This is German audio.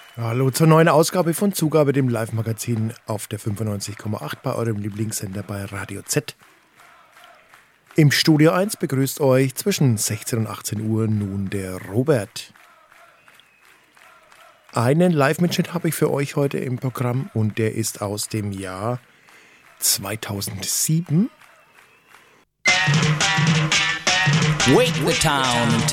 Hallo zur neuen Ausgabe von Zugabe, dem Live-Magazin auf der 95,8 bei eurem Lieblingssender bei Radio Z. Im Studio 1 begrüßt euch zwischen 16 und 18 Uhr nun der Robert. Einen Live-Mitschnitt habe ich für euch heute im Programm und der ist aus dem Jahr 2007. Wake the town.